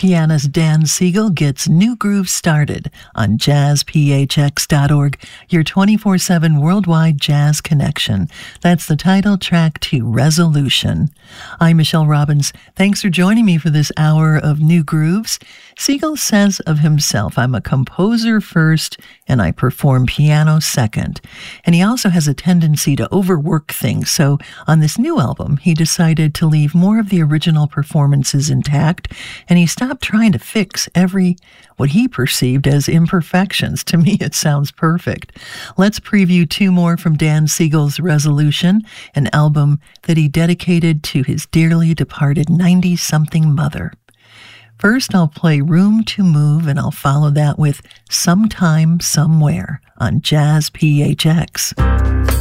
Pianist Dan Siegel gets New Groove started on jazzphx.org, your 24/7 worldwide jazz connection. That's the title track to Resolution. I'm Michelle Robbins. Thanks for joining me for this hour of New Grooves. Siegel says of himself, I'm a composer first and I perform piano second. And he also has a tendency to overwork things. So on this new album, he decided to leave more of the original performances intact, and he stopped trying to fix what he perceived as imperfections. To me, it sounds perfect. Let's preview two more from Dan Siegel's Resolution, an album that he dedicated to his dearly departed 90-something mother. First, I'll play Room to Move, and I'll follow that with Sometime, Somewhere on Jazz PHX.